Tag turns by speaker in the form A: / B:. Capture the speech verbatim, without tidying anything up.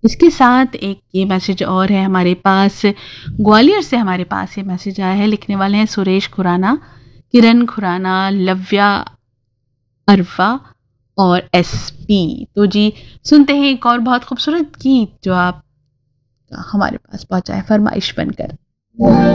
A: इसके साथ एक ये मैसेज और है हमारे पास, ग्वालियर से हमारे पास ये मैसेज आया है। लिखने वाले हैं सुरेश खुराना, किरण खुराना, लव्या, अरफा और एसपी। तो जी सुनते हैं एक और बहुत खूबसूरत गीत जो आप हमारे पास पहुंचा है फरमाइश बनकर।